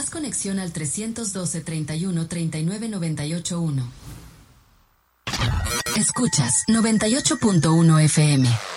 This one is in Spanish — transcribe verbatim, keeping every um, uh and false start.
Haz conexión al trescientos doce, treinta y uno, treinta y nueve, noventa y ocho uno. Escuchas noventa y ocho punto uno F M.